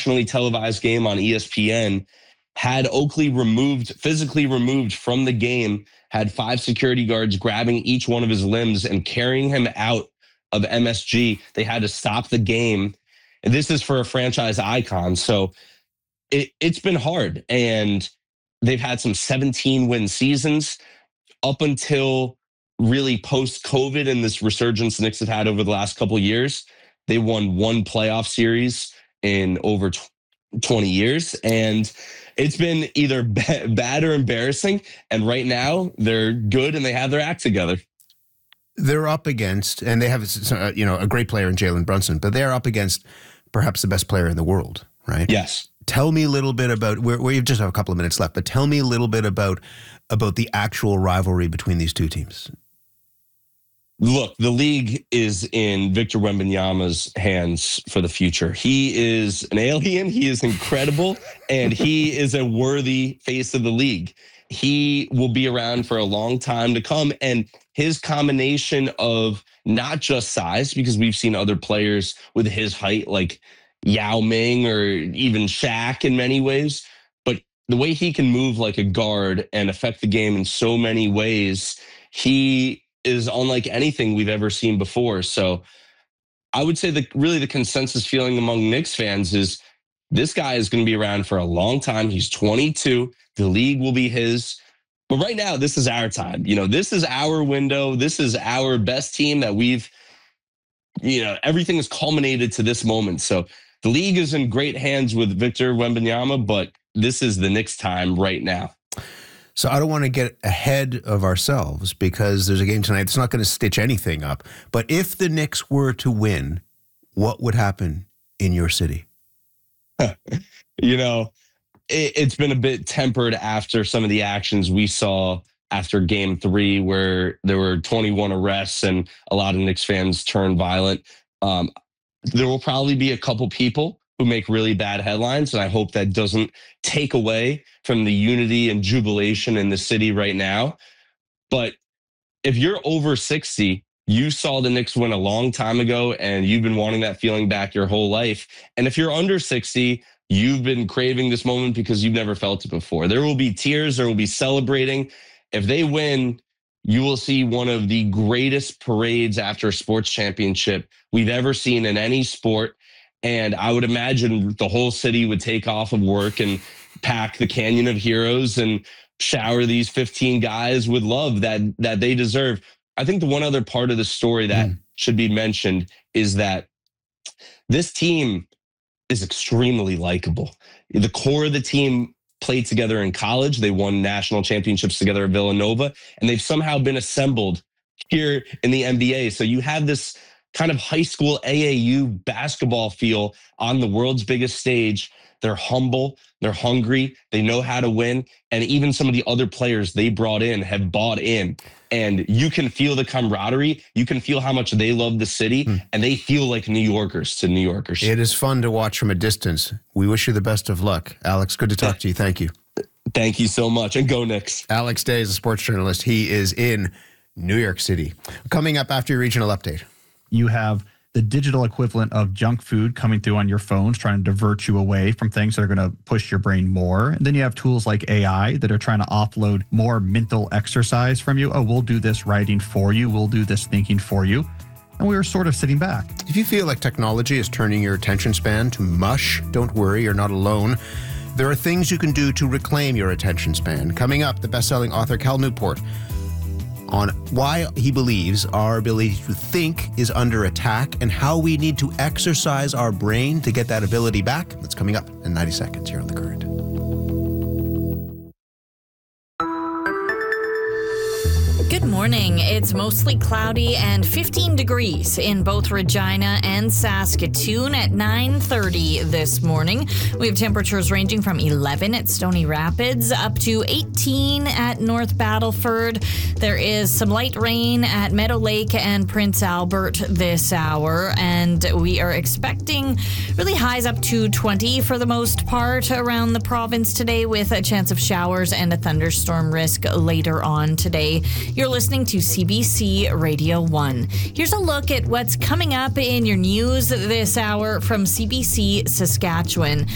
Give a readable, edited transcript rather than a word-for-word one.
nationally televised game on ESPN, had Oakley physically removed from the game, had 5 security guards grabbing each one of his limbs and carrying him out of MSG. They had to stop the game. And this is for a franchise icon. So it's been hard. And they've had some 17-win seasons up until really post-COVID and this resurgence the Knicks have had over the last couple of years. They won 1 playoff series in over 20 years. And it's been either bad or embarrassing. And right now, they're good and they have their act together. They're up against, and they have a great player in Jalen Brunson, but they're up against perhaps the best player in the world, right? Yes. Tell me a little bit about, we just have a couple of minutes left, but tell me a little bit about the actual rivalry between these two teams. Look, the league is in Victor Wembanyama's hands for the future. He is an alien. He is incredible, and he is a worthy face of the league. He will be around for a long time to come, and his combination of not just size, because we've seen other players with his height like Yao Ming or even Shaq in many ways, but the way he can move like a guard and affect the game in so many ways, he is unlike anything we've ever seen before. So I would say that really the consensus feeling among Knicks fans is this guy is going to be around for a long time. He's 22. The league will be his. But right now, this is our time. This is our window. This is our best team that we've, everything has culminated to this moment. So the league is in great hands with Victor Wembanyama, but this is the Knicks' time right now. So I don't want to get ahead of ourselves because there's a game tonight that's not going to stitch anything up. But if the Knicks were to win, what would happen in your city? It's been a bit tempered after some of the actions we saw after Game 3, where there were 21 arrests and a lot of Knicks fans turned violent. There will probably be a couple people who make really bad headlines, and I hope that doesn't take away from the unity and jubilation in the city right now. But if you're over 60, you saw the Knicks win a long time ago, and you've been wanting that feeling back your whole life. And if you're under 60, you've been craving this moment because you've never felt it before. There will be tears. There will be celebrating. If they win, you will see one of the greatest parades after a sports championship we've ever seen in any sport. And I would imagine the whole city would take off of work and pack the Canyon of Heroes and shower these 15 guys with love that they deserve. I think the one other part of the story that should be mentioned is that this team is extremely likable. The core of the team played together in college. They won national championships together at Villanova, and they've somehow been assembled here in the NBA. So you have this kind of high school AAU basketball feel on the world's biggest stage. They're humble, they're hungry, they know how to win. And even some of the other players they brought in have bought in. And you can feel the camaraderie. You can feel how much they love the city, and they feel like New Yorkers to New Yorkers. It is fun to watch from a distance. We wish you the best of luck. Alex, good to talk to you. Thank you. Thank you so much. And go Knicks. Alex Day is a sports journalist. He is in New York City. Coming up after your regional update. You have the digital equivalent of junk food coming through on your phones, trying to divert you away from things that are going to push your brain more. And then you have tools like AI that are trying to offload more mental exercise from you. Oh, we'll do this writing for you. We'll do this thinking for you. And we were sort of sitting back. If you feel like technology is turning your attention span to mush, don't worry, you're not alone. There are things you can do to reclaim your attention span. Coming up, the best-selling author Cal Newport on why he believes our ability to think is under attack and how we need to exercise our brain to get that ability back. That's coming up in 90 seconds here on The Current. Good morning. It's mostly cloudy and 15 degrees in both Regina and Saskatoon at 9:30 this morning. We have temperatures ranging from 11 at Stony Rapids up to 18 at North Battleford. There is some light rain at Meadow Lake and Prince Albert this hour, and we are expecting really highs up to 20 for the most part around the province today, with a chance of showers and a thunderstorm risk later on today. You're listening to CBC Radio 1. Here's a look at what's coming up in your news this hour from CBC Saskatchewan.